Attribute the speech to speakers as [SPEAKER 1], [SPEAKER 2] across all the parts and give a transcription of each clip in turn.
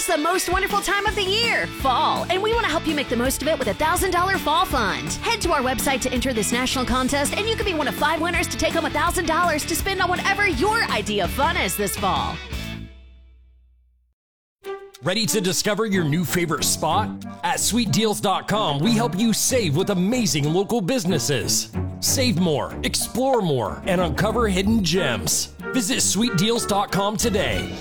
[SPEAKER 1] is the most wonderful time of the year, fall, and we want to help you make the most of it with a $1,000 fall fund. Head to our website to enter this national contest, and you could be one of 5 winners to take home $1,000 to spend on whatever your idea of fun is this fall.
[SPEAKER 2] Ready to discover your new favorite spot? At SweetDeals.com, we help you save with amazing local businesses. Save more, explore more, and uncover hidden gems. Visit SweetDeals.com today.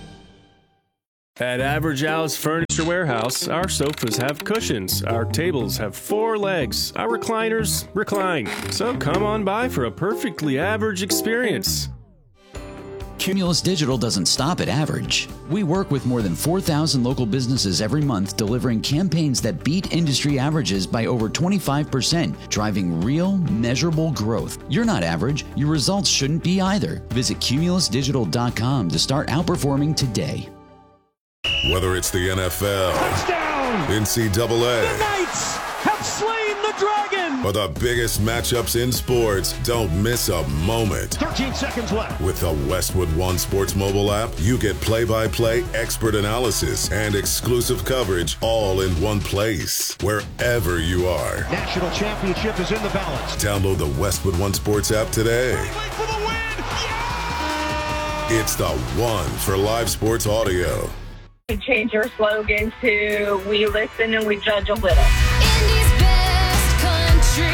[SPEAKER 3] At Average Al's Furniture Warehouse, our sofas have cushions, our tables have 4 legs, our recliners recline. So come on by for a perfectly average experience.
[SPEAKER 4] Cumulus Digital doesn't stop at average. We work with more than 4,000 local businesses every month, delivering campaigns that beat industry averages by over 25%, driving real, measurable growth. You're not average. Your results shouldn't be either. Visit CumulusDigital.com to start outperforming today.
[SPEAKER 5] Whether it's the NFL,
[SPEAKER 6] touchdown,
[SPEAKER 5] NCAA,
[SPEAKER 6] the Knights have slain the dragon,
[SPEAKER 5] or the biggest matchups in sports, don't miss a moment.
[SPEAKER 6] 13 seconds left.
[SPEAKER 5] With the Westwood One Sports mobile app, you get play-by-play, expert analysis, and exclusive coverage all in one place, wherever you are.
[SPEAKER 6] National championship is in the balance.
[SPEAKER 5] Download the Westwood One Sports app today.
[SPEAKER 6] Wait for the win! Yeah!
[SPEAKER 5] It's the one for live sports audio.
[SPEAKER 7] Change your slogan to "We listen and we judge a little."
[SPEAKER 8] Indy's best country,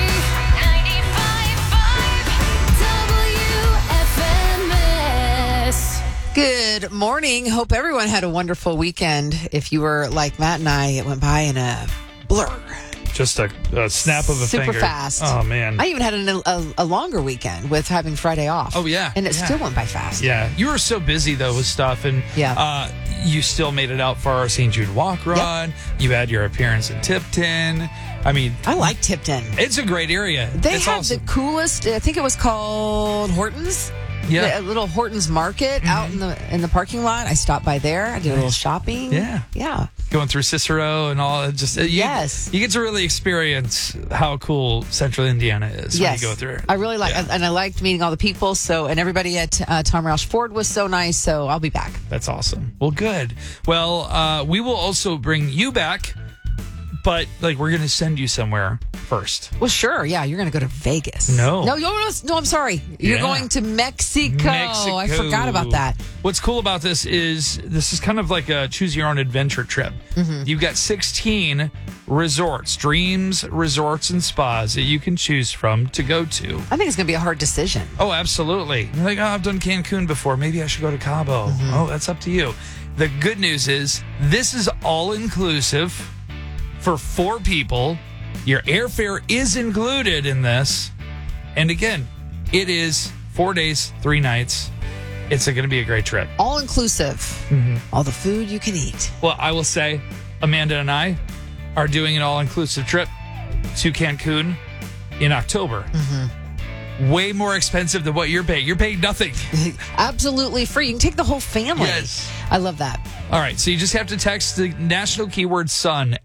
[SPEAKER 8] 95.5 WFMS.
[SPEAKER 9] Good morning. Hope everyone had a wonderful weekend. If you were like Matt and I, it went by in a blur.
[SPEAKER 10] Just a snap of a finger.
[SPEAKER 9] Super fast.
[SPEAKER 10] Oh, man.
[SPEAKER 9] I even had a longer weekend with having Friday off.
[SPEAKER 10] Oh, yeah.
[SPEAKER 9] And it still went by fast.
[SPEAKER 10] Yeah. You were so busy, though, with stuff. And you still made it out for our St. Jude walk run. Yep. You had your appearance in Tipton. I mean,
[SPEAKER 9] I like Tipton.
[SPEAKER 10] It's a great area.
[SPEAKER 9] They have awesome. The coolest, I think it was called Hortons.
[SPEAKER 10] Yeah.
[SPEAKER 9] A little Hortons market out in the parking lot. I stopped by there. I did a little shopping.
[SPEAKER 10] Yeah. Going through Cicero and all. You get to really experience how cool Central Indiana is when you go through it.
[SPEAKER 9] I really like and I liked meeting all the people. And everybody at Tom Roush Ford was so nice. So I'll be back.
[SPEAKER 10] That's awesome. Well, good. Well, we will also bring you back. But, we're going to send you somewhere first.
[SPEAKER 9] Well, sure. Yeah, you're going to go to Vegas.
[SPEAKER 10] No,
[SPEAKER 9] I'm sorry. You're going to Mexico. I forgot about that.
[SPEAKER 10] What's cool about this is kind of like a choose-your-own-adventure trip. Mm-hmm. You've got 16 resorts, dreams, resorts, and spas that you can choose from to go to.
[SPEAKER 9] I think it's going to be a hard decision.
[SPEAKER 10] Oh, absolutely. You're like, I've done Cancun before. Maybe I should go to Cabo. Mm-hmm. Oh, that's up to you. The good news is this is all-inclusive. For 4 people, your airfare is included in this. And again, it is 4 days, 3 nights. It's going to be a great trip.
[SPEAKER 9] All inclusive. Mm-hmm. All the food you can eat.
[SPEAKER 10] Well, I will say, Amanda and I are doing an all-inclusive trip to Cancun in October. Mm-hmm. Way more expensive than what you're paying. You're paying nothing.
[SPEAKER 9] Absolutely free. You can take the whole family.
[SPEAKER 10] Yes.
[SPEAKER 9] I love that.
[SPEAKER 10] All right, so you just have to text the national keyword SUN,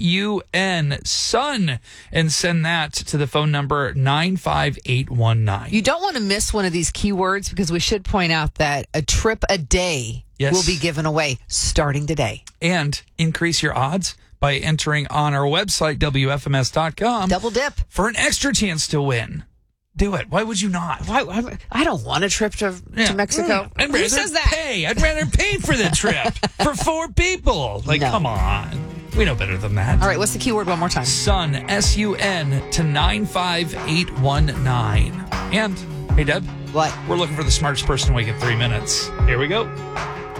[SPEAKER 10] S-U-N, SUN, and send that to the phone number 95819.
[SPEAKER 9] You don't want to miss one of these keywords because we should point out that a trip a day will be given away starting today.
[SPEAKER 10] And increase your odds by entering on our website, WFMS.com.
[SPEAKER 9] Double dip.
[SPEAKER 10] For an extra chance to win. Do it. Why would you not?
[SPEAKER 9] I don't want a trip to Mexico.
[SPEAKER 10] Who says that? I'd rather pay for the trip for 4 people. Come on. We know better than that.
[SPEAKER 9] All right, what's the keyword one more time?
[SPEAKER 10] SUN, S-U-N, to 95819. And, hey, Deb.
[SPEAKER 9] What?
[SPEAKER 10] We're looking for the smartest person awake in 3 minutes. Here we go.